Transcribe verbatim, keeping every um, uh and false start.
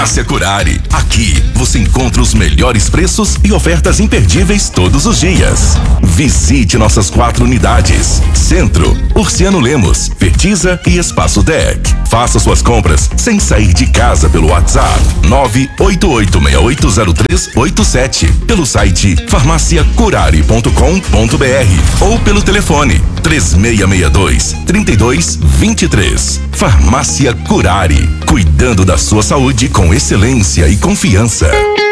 Farmácia Curari. Aqui você encontra os melhores preços e ofertas imperdíveis todos os dias. Visite nossas quatro unidades: Centro, Urciano Lemos, Fertiza e Espaço Deck. Faça suas compras sem sair de casa pelo WhatsApp nove oito oito seis oito zero três oito sete, pelo site farmácia curari ponto com ponto br ou pelo telefone três seis seis dois, três dois dois três. Farmácia Curari, cuidando da sua saúde com excelência e confiança.